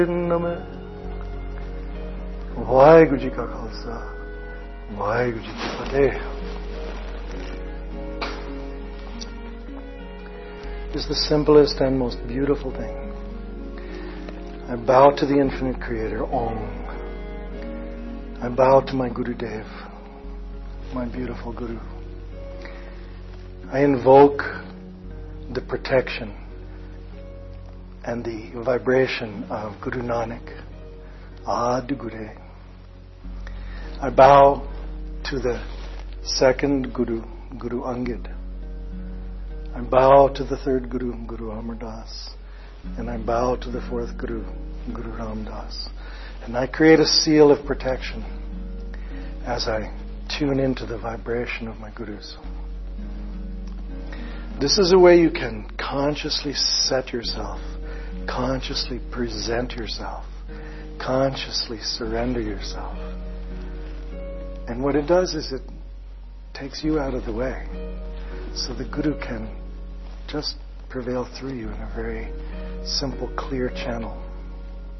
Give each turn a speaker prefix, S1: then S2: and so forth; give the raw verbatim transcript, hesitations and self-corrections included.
S1: ਨਮः ਵਾਹਿਗੁਰੂ ਜੀ ਕਾ ਖਾਲਸਾ ਵਾਹਿਗੁਰੂ ਜੀ ਕੀ ਫਤਿਹ is the simplest and most beautiful thing. I bow to the infinite creator, Om. I bow to my Guru Dev, my beautiful Guru. I invoke the protection and the vibration of Guru Nanak, Ad Guru. I bow to the second Guru, Guru Angad. I bow to the third Guru, Guru Amar Das. And I bow to the fourth Guru, Guru Ram Das. And I create a seal of protection as I tune into the vibration of my Gurus. This is a way you can consciously set yourself, consciously present yourself, consciously surrender yourself. And what it does is it takes you out of the way so the Guru can just prevail through you in a very simple, clear channel.